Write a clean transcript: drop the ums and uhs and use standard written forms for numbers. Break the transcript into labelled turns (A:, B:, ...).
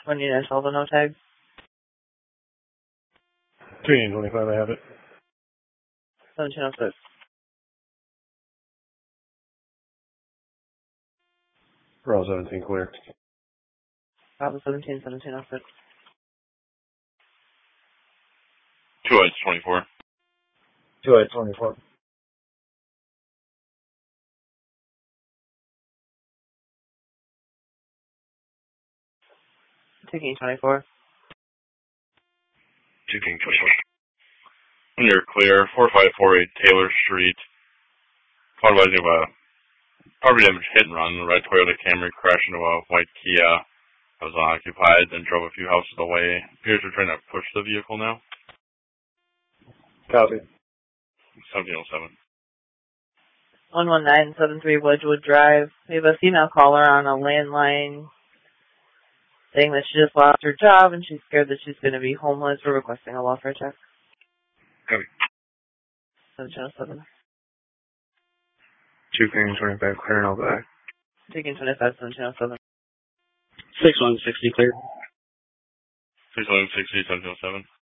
A: When you know Sullivan, no tag.
B: 325, I have it.
A: 1706.
B: Row 17 clear.
A: Bravo 17, 1706.
C: 24.
B: 24.
A: Taking 24.
C: Taking 24. You're clear. 4548 Taylor Street. Called by a property damage hit and run. The red Toyota Camry crashed into a white Kia that was unoccupied, then drove a few houses away. Appears we're trying to push the vehicle now.
B: Copy.
C: 1707.
A: 11973 Wedgewood Drive. We have a female caller on a landline saying that she just lost her job and she's scared that she's going to be homeless. We're requesting a welfare check.
C: Copy.
A: 1707.
B: 25 clear and I'll go back.
A: Taking 25, 1707.
D: 6160 clear.
C: 6160, 1707.